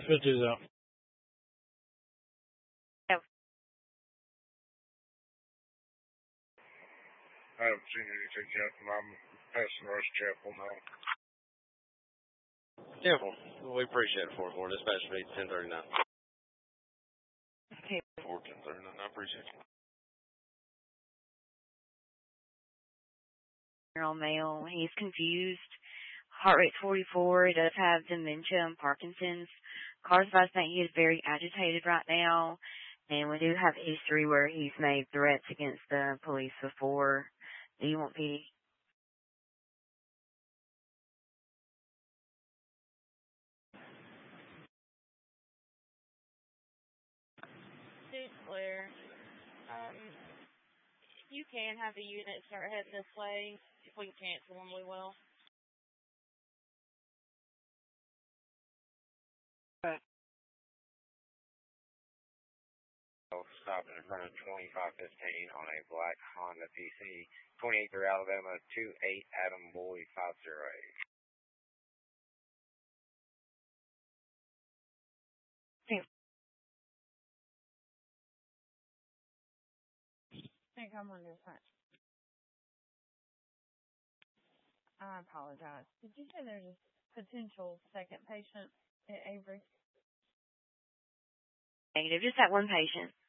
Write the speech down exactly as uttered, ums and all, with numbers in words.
Should do that. Yep. I haven't seen anything yet, and I'm passing Rush Chapel now. Yeah, well, we appreciate it, four four. Dispatch speed ten thirty-nine. Okay. four ten thirty-nine, I appreciate you. Male, he's confused. Heart rate forty-four, does have dementia and Parkinson's. Cars advised that he is very agitated right now, and we do have history where he's made threats against the police before. Do you want P D? Dude, Blair, um, if you can have the unit start heading this way, if we can cancel them, we will. Right. Stopping in front of twenty-five fifteen on a black Honda P C, twenty-eight through Alabama, two eight Adam Boy five zero eight. I think I'm on this one. I apologize. Did you say there's a potential second patient at Avery? Negative, just that one patient.